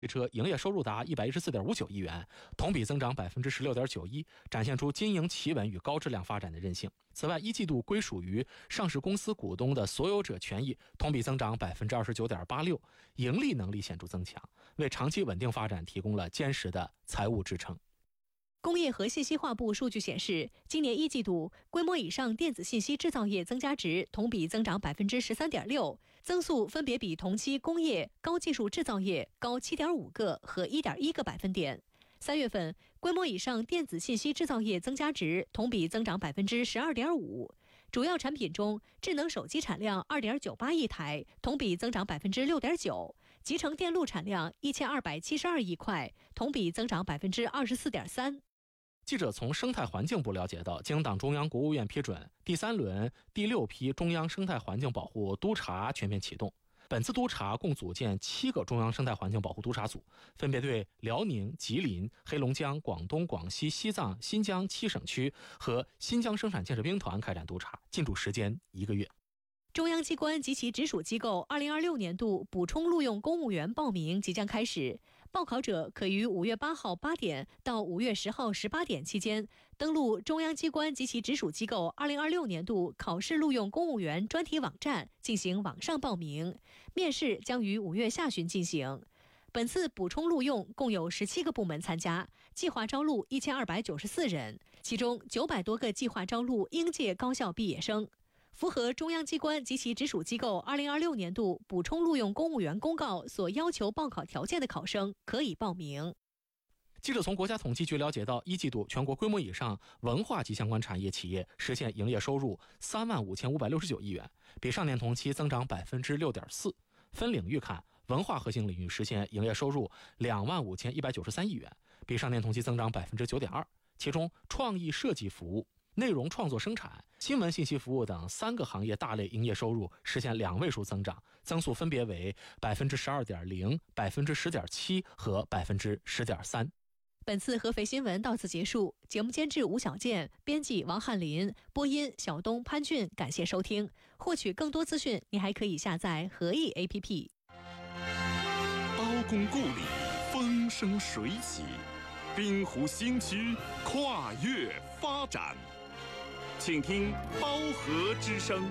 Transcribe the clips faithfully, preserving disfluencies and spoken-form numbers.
汽车营业收入达一百一十四点五九亿元，同比增长百分之十六点九一，展现出经营企稳与高质量发展的韧性。此外，一季度归属于上市公司股东的所有者权益同比增长百分之二十九点八六，盈利能力显著增强，为长期稳定发展提供了坚实的财务支撑。 工业和信息化部数据显示，今年一季度规模以上电子信息制造业增加值同比增长百分之十三点六，增速分别比同期工业、高技术制造业高七点五个和一点一个百分点。三月份，规模以上电子信息制造业增加值同比增长百分之十二点五。主要产品中，智能手机产量二点九八亿台，同比增长百分之六点九；集成电路产量一千二百七十二亿块，同比增长百分之二十四点三。 记者从生态环境部了解到，经党中央国务院批准，第三轮第六批中央生态环境保护督察全面启动。本次督察共组建七个中央生态环境保护督察组，分别对辽宁、吉林、黑龙江、广东、广西、西藏、新疆七省区和新疆生产建设兵团开展督查，进驻时间一个月。 中央机关及其直属机构二零二六年度补充录用公务员报名即将开始，报考者可于五月八号八点到五月十号十八点期间登录中央机关及其直属机构二零二六年度考试录用公务员专题网站进行网上报名，面试将于五月下旬进行。本次补充录用共有十七个部门参加，计划招录一千二百九十四人，其中九百多个计划招录应届高校毕业生。符合中央机关及其直属机构二零二六年度补充录用公务员公告所要求报考条件的考生可以报名。 记者从国家统计局了解到，一季度全国规模以上文化及相关产业企业实现营业收入三万五千五百六十九亿元，比上年同期增长百分之六点四。分领域看，文化核心领域实现营业收入两万五千一百九十三亿元，比上年同期增长百分之九点二。其中，创意设计服务、内容创作生产、新闻信息服务等三个行业大类营业收入实现两位数增长，增速分别为百分之十二点零、百分之十点七和百分之十点三。 本次合肥新闻到此结束，节目监制吴小健，编辑王翰林，播音小东、潘俊，感谢收听。获取更多资讯，你还可以下载合意 A P P。 刀工故里，风生水起，滨湖新区跨越发展。请听包河之声。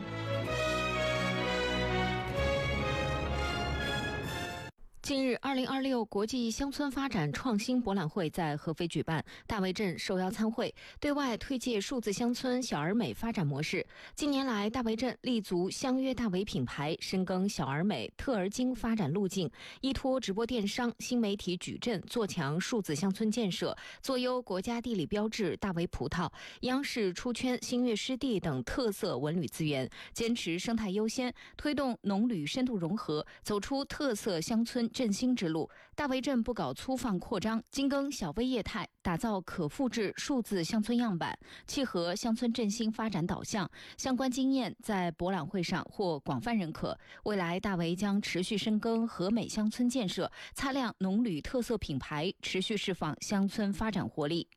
近日，二零二六国际乡村发展创新博览会在合肥举办，大围镇受邀参会，对外推介数字乡村小而美发展模式。近年来，大围镇立足相约大围品牌，深耕小而美、特而精发展路径，依托直播电商、新媒体矩阵，做强数字乡村建设，做优国家地理标志大围葡萄、央视出圈新月湿地等特色文旅资源，坚持生态优先，推动农旅深度融合，走出特色乡村振兴之路。大围镇不搞粗放扩张，精耕小微业态，打造可复制数字乡村样板，契合乡村振兴发展导向。相关经验在博览会上获广泛认可。未来大围将持续深耕和美乡村建设，擦亮农旅特色品牌，持续释放乡村发展活力。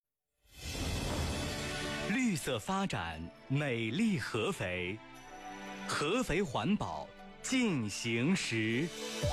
绿色发展，美丽合肥，合肥环保进行时。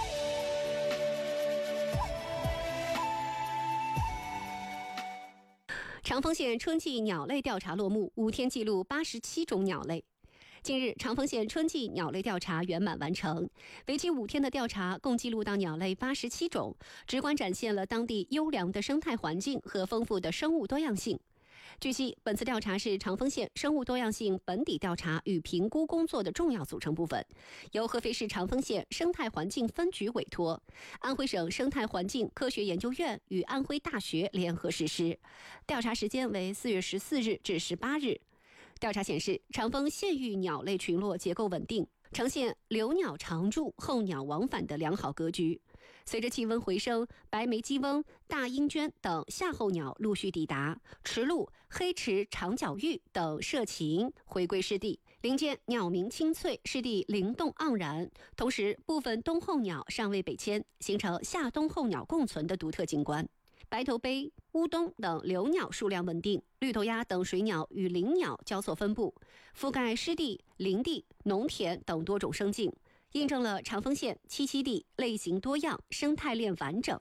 长丰县春季鸟类调查落幕，五天记录八十七种鸟类。近日，长丰县春季鸟类调查圆满完成，为期五天的调查共记录到鸟类八十七种，直观展现了当地优良的生态环境和丰富的生物多样性。据悉，本次调查是长丰县生物多样性本地调查与评估工作的重要组成部分，由合肥市长丰县生态环境分局委托，安徽省生态环境科学研究院与安徽大学联合实施。调查时间为四月十四日至十八日。调查显示，长丰县域鸟类群落结构稳定，呈现留鸟常驻、候鸟往返的良好格局。随着气温回升，白眉鸡翁、大鹰鹃等夏候鸟陆续抵达，池鹭、黑池长角鹬等社禽回归湿地，林间鸟鸣清脆，湿地灵动盎然。同时，部分冬候鸟尚未北迁，形成夏冬候鸟共存的独特景观。白头鹎、乌冬等留鸟数量稳定，绿头鸭等水鸟与林鸟交错分布，覆盖湿地、林地、农田等多种生境。 印证了长丰县栖息地类型多样、生态链完整、